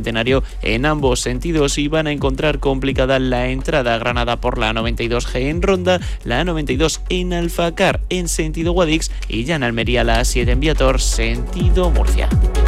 Centenario en ambos sentidos y van a encontrar complicada la entrada a Granada por la A92G en Ronda, la A92 en Alfacar en sentido Guadix y ya en Almería la A7 en Viator sentido Murcia.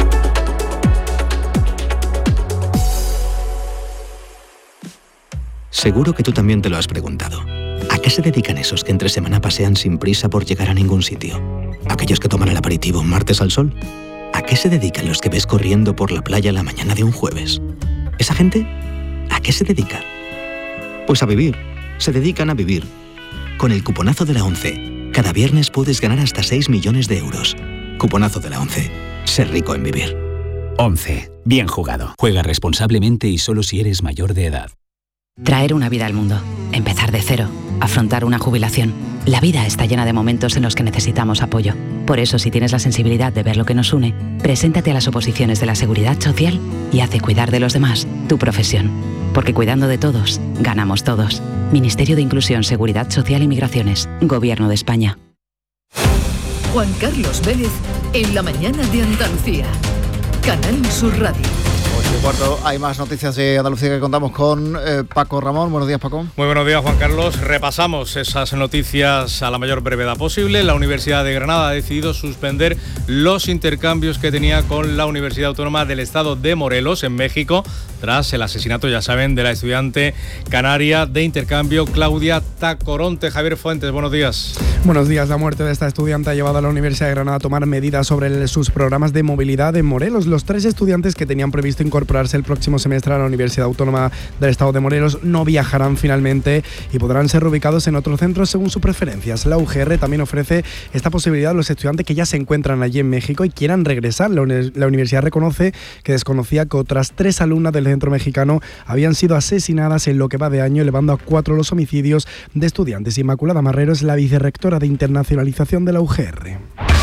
Seguro que tú también te lo has preguntado. ¿A qué se dedican esos que entre semana pasean sin prisa por llegar a ningún sitio? ¿Aquellos que toman el aperitivo un martes al sol? ¿A qué se dedican los que ves corriendo por la playa la mañana de un jueves? ¿Esa gente? ¿A qué se dedica? Pues a vivir. Se dedican a vivir. Con el cuponazo de la ONCE, cada viernes puedes ganar hasta 6 millones de euros. Cuponazo de la ONCE. Ser rico en vivir. ONCE. Bien jugado. Juega responsablemente y solo si eres mayor de edad. Traer una vida al mundo, empezar de cero, afrontar una jubilación. La vida está llena de momentos en los que necesitamos apoyo. Por eso, si tienes la sensibilidad de ver lo que nos une, preséntate a las oposiciones de la Seguridad Social y haz de cuidar de los demás tu profesión. Porque cuidando de todos, ganamos todos. Ministerio de Inclusión, Seguridad Social y Migraciones. Gobierno de España. Juan Carlos Vélez en la mañana de Andalucía. Canal Sur Radio. 8:15, hay más noticias de Andalucía que contamos con Paco Ramón. Buenos días, Paco. Muy buenos días, Juan Carlos. Repasamos esas noticias a la mayor brevedad posible. La Universidad de Granada ha decidido suspender los intercambios que tenía con la Universidad Autónoma del Estado de Morelos, en México, tras el asesinato, ya saben, de la estudiante canaria de intercambio Claudia Tacoronte. Javier Fuentes, buenos días. Buenos días. La muerte de esta estudiante ha llevado a la Universidad de Granada a tomar medidas sobre sus programas de movilidad en Morelos. Los 3 estudiantes que tenían previsto incorporarse el próximo semestre a la Universidad Autónoma del Estado de Morelos no viajarán finalmente y podrán ser reubicados en otros centros según sus preferencias. La UGR también ofrece esta posibilidad a los estudiantes que ya se encuentran allí en México y quieran regresar. La universidad reconoce que desconocía que otras 3 alumnas del centro mexicano habían sido asesinadas en lo que va de año, elevando a 4 los homicidios de estudiantes. Inmaculada Marrero es la vicerrectora de internacionalización de la UGR.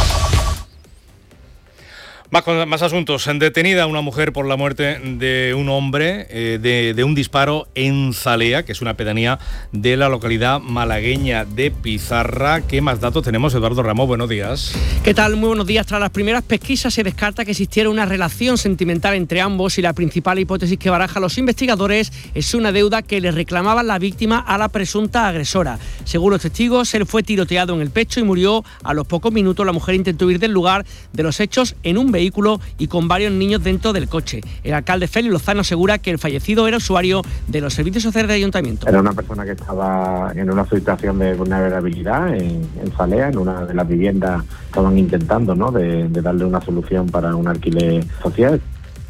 Más asuntos. Detenida una mujer por la muerte de un hombre de un disparo en Zalea, que es una pedanía de la localidad malagueña de Pizarra. ¿Qué más datos tenemos, Eduardo Ramos? Buenos días. ¿Qué tal? Muy buenos días. Tras las primeras pesquisas se descarta que existiera una relación sentimental entre ambos y la principal hipótesis que barajan los investigadores es una deuda que le reclamaba la víctima a la presunta agresora. Según los testigos, él fue tiroteado en el pecho y murió a los pocos minutos. La mujer intentó huir del lugar de los hechos en un vehículo y con varios niños dentro del coche. El alcalde Félix Lozano asegura que el fallecido era usuario de los servicios sociales del ayuntamiento. Era una persona que estaba en una situación de vulnerabilidad en Zalea, en una de las viviendas. Estaban intentando, ¿no?, de darle una solución para un alquiler social.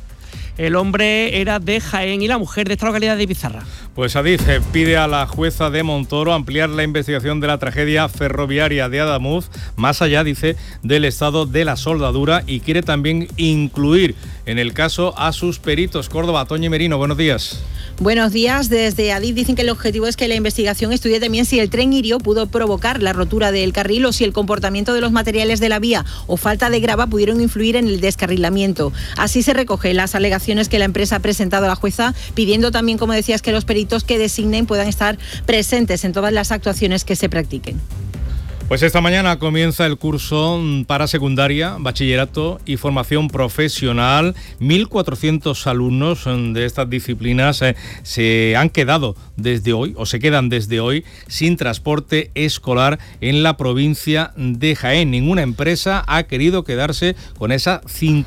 El hombre era de Jaén y la mujer de esta localidad de Pizarra. Pues Adif pide a la jueza de Montoro ampliar la investigación de la tragedia ferroviaria de Adamuz, más allá, dice, del estado de la soldadura, y quiere también incluir en el caso a sus peritos. Córdoba, Toñi Merino, buenos días. Buenos días. Desde Adif dicen que el objetivo es que la investigación estudie también si el tren Irio pudo provocar la rotura del carril o si el comportamiento de los materiales de la vía o falta de grava pudieron influir en el descarrilamiento. Así se recoge las alegaciones que la empresa ha presentado a la jueza, pidiendo también, como decías, que los peritos que designen puedan estar presentes en todas las actuaciones que se practiquen. Pues esta mañana comienza el curso para secundaria, bachillerato y formación profesional. 1.400 alumnos de estas disciplinas se han quedado desde hoy, o se quedan desde hoy, sin transporte escolar en la provincia de Jaén. Ninguna empresa ha querido quedarse con esas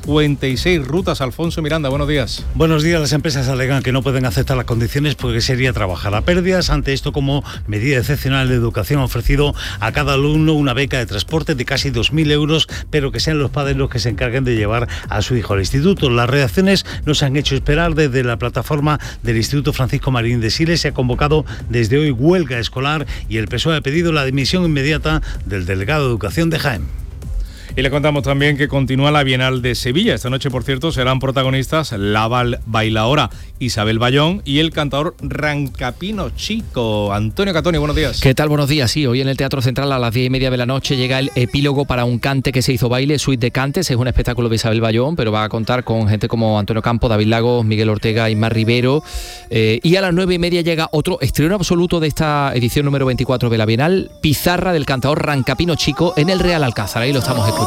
56 rutas. Alfonso Miranda, buenos días. Buenos días. Las empresas alegan que no pueden aceptar las condiciones porque sería trabajar a pérdidas. Ante esto, como medida excepcional de educación, ha ofrecido a cada alumno una beca de transporte de casi 2.000 euros, pero que sean los padres los que se encarguen de llevar a su hijo al instituto. Las reacciones no se han hecho esperar. Desde la plataforma del Instituto Francisco Marín de Siles se ha convocado desde hoy huelga escolar y el PSOE ha pedido la dimisión inmediata del delegado de Educación de Jaén. Y le contamos también que continúa la Bienal de Sevilla. Esta noche, por cierto, serán protagonistas la bailaora Isabel Bayón y el cantador Rancapino Chico. Antonio Catoni, buenos días. ¿Qué tal? Buenos días. Sí, hoy en el Teatro Central a las 10:30 de la noche llega el epílogo para un cante que se hizo baile, Suite de Cantes. Es un espectáculo de Isabel Bayón, pero va a contar con gente como Antonio Campo, David Lagos, Miguel Ortega, Ismar Rivero. Y a las 9:30 llega otro estreno absoluto de esta edición número 24 de la Bienal, Pizarra del cantador Rancapino Chico en el Real Alcázar. Ahí lo estamos escuchando.